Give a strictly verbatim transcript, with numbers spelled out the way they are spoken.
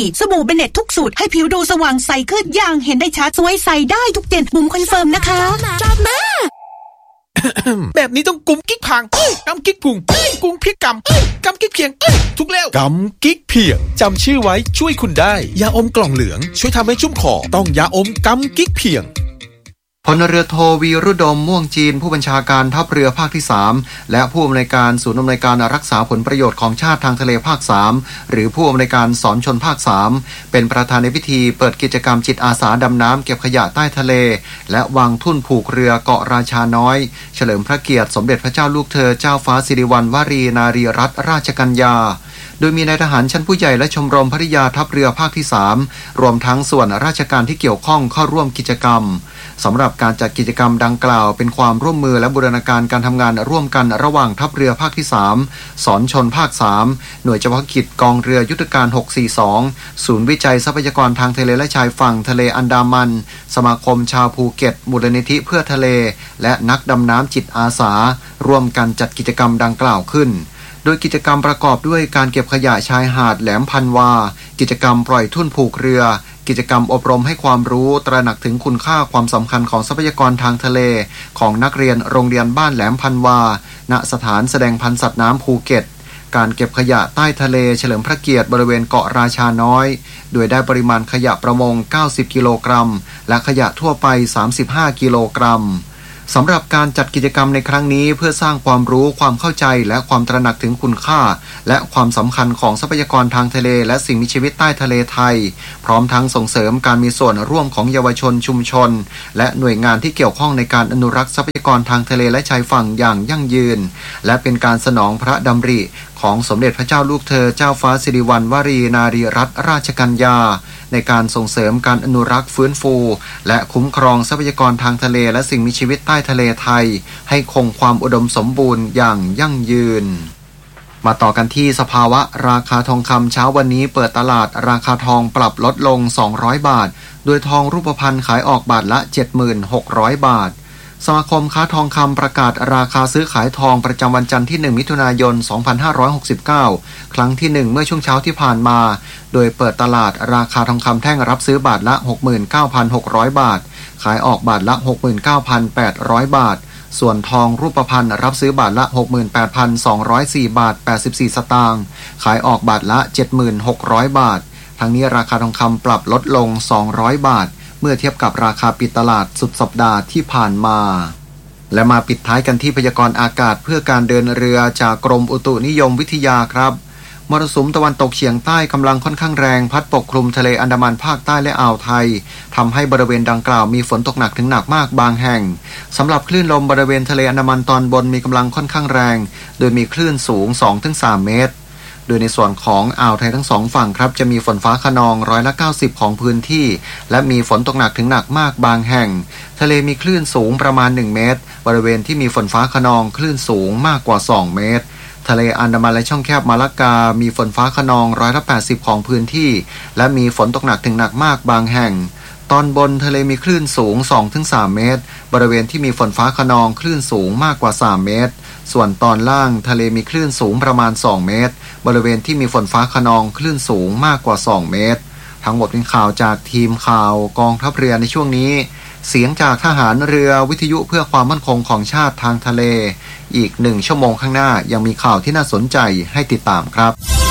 สบู่เบเน็ตทุกสูตรให้ผิวดูสว่างใสขึ้นอย่างเห็นได้ชัดสวยใสได้ทุกเดือนบุ๋มคอนเฟิร์มนะคะจอบมาแบบนี้ต้องกุมกิ๊กพังกำกิ๊กพุงกุมพริกกำกำกิ๊กเพียงทุกแล้วกำกิ๊กเพียงจำชื่อไว้ช่วยคุณได้ยาอมกล่องเหลืองช่วยทำให้ชุ่มคอต้องยาอมกำกิ๊กเพียงพลเรือโทวีรุดมม่วงจีนผู้บัญชาการทัพเรือภาคที่สามและผู้อำนวยการศูนย์อำนวยการรักษาผลประโยชน์ของชาติทางทะเลภาคสามหรือผู้อำนวยการสอนชนภาคสามเป็นประธานในพิธีเปิดกิจกรรมจิตอาสาดำน้ำเก็บขยะใต้ทะเลและวางทุ่นผูกเรือเกาะราชาน้อยเฉลิมพระเกียรติสมเด็จพระเจ้าลูกเธอเจ้าฟ้าสิริวัณวรีนารีรัตนราชกัญญาโดยมีนายทหารชั้นผู้ใหญ่และชมรมภริยาทัพเรือภาคที่สามรวมทั้งส่วนราชการที่เกี่ยวข้องเข้าร่วมกิจกรรมสำหรับการจัดกิจกรรมดังกล่าวเป็นความร่วมมือและบูรณาการการทำงานร่วมกันระหว่างทัพเรือภาคที่สามสอนชนภาคสามหน่วยเฉพาะกิจกองเรือยุทธการหกสี่สองศูนย์วิจัยทรัพยากรทางทะเลและชายฝั่งทะเลอันดามันสมาคมชาวภูเก็ตมูลนิธิเพื่อทะเลและนักดำน้ำจิตอาสาร่วมกันจัดกิจกรรมดังกล่าวขึ้นโดยกิจกรรมประกอบด้วยการเก็บขยะชายหาดแหลมพันวากิจกรรมปล่อยทุ่นผูกเรือกิจกรรมอบรมให้ความรู้ตระหนักถึงคุณค่าความสำคัญของทรัพยากรทางทะเลของนักเรียนโรงเรียนบ้านแหลมพันวาณสถานแสดงพันธุ์สัตว์น้ำภูเก็ตการเก็บขยะใต้ทะเลเฉลิมพระเกียรติบริเวณเกาะราชาน้อยโดยได้ปริมาณขยะประมงเก้าสิบกิโลกรัมและขยะทั่วไปสามสิบห้ากิโลกรัมสำหรับการจัดกิจกรรมในครั้งนี้เพื่อสร้างความรู้ความเข้าใจและความตระหนักถึงคุณค่าและความสำคัญของทรัพยากรทางทะเลและสิ่งมีชีวิตใต้ทะเลไทยพร้อมทั้งส่งเสริมการมีส่วนร่วมของเยาวชนชุมชนและหน่วยงานที่เกี่ยวข้องในการอนุรักษ์ทรัพยากรทางทะเลและชายฝั่งอย่างยั่งยืนและเป็นการสนองพระดำริของสมเด็จพระเจ้าลูกเธอเจ้าฟ้าสิริวัณวรีนารีรัตนราชกัญญาในการส่งเสริมการอนุรักษ์ฟื้นฟูและคุ้มครองทรัพยากรทางทะเลและสิ่งมีชีวิตใต้ทะเลไทยให้คงความอุดมสมบูรณ์อย่างยั่งยืนมาต่อกันที่สภาวะราคาทองคำเช้าวันนี้เปิดตลาดราคาทองปรับลดลงสองร้อยบาทโดยทองรูปพรรณขายออกบาทละ เจ็ดพันหกร้อย บาทสมาคมค้าทองคำประกาศราคาซื้อขายทองประจำวันจันทร์ที่หนึ่งมิถุนายนสองพันห้าร้อยหกสิบเก้าครั้งที่หนึ่งเมื่อช่วงเช้าที่ผ่านมาโดยเปิดตลาดราคาทองคำแท่งรับซื้อบาทละ หกหมื่นเก้าพันหกร้อย บาทขายออกบาทละ หกหมื่นเก้าพันแปดร้อย บาทส่วนทองรูปพรรณรับซื้อบาทละ หกหมื่นแปดพันสองร้อยสี่ บาทแปดสิบสี่สตางค์ขายออกบาทละ เจ็ดหมื่นหกร้อย บาททั้งนี้ราคาทองคำปรับลดลงสองร้อยบาทเมื่อเทียบกับราคาปิดตลาดสุดสัปดาห์ที่ผ่านมาและมาปิดท้ายกันที่พยากรณ์อากาศเพื่อการเดินเรือจากกรมอุตุนิยมวิทยาครับมรสุมตะวันตกเฉียงใต้กำลังค่อนข้างแรงพัดปกคลุมทะเลอันดามันภาคใต้และอ่าวไทยทำให้บริเวณดังกล่าวมีฝนตกหนักถึงหนักมากบางแห่งสำหรับคลื่นลมบริเวณทะเลอันดามันตอนบนมีกำลังค่อนข้างแรงโดยมีคลื่นสูง สองถึงสาม เมตรโดยในส่วนของอ่าวไทยทั้งสองฝั่งครับจะมีฝนฟ้าคะนองร้อยละเก้าสิบของพื้นที่และมีฝนตกหนักถึงหนักมากบางแห่งทะเลมีคลื่นสูงประมาณหนึ่งเมตรบริเวณที่มีฝนฟ้าคะนองคลื่นสูงมากกว่าสองเมตรทะเลอันดามันและช่องแคบมาลากามีฝนฟ้าคะนองร้อยละแปดสิบของพื้นที่และมีฝนตกหนักถึงหนักมากบางแห่งตอนบนทะเลมีคลื่นสูง สองถึงสาม เมตรบริเวณที่มีฝนฟ้าคะนองคลื่นสูงมากกว่าสามเมตรส่วนตอนล่างทะเลมีคลื่นสูงประมาณสองเมตรบริเวณที่มีฝนฟ้าคะนองคลื่นสูงมากกว่าสองเมตรทั้งหมดเป็นข่าวจากทีมข่าวกองทัพเรือในช่วงนี้เสียงจากทหารเรือวิทยุเพื่อความมั่นคงของชาติทางทะเลอีกหนึ่งชั่วโมงข้างหน้ายังมีข่าวที่น่าสนใจให้ติดตามครับ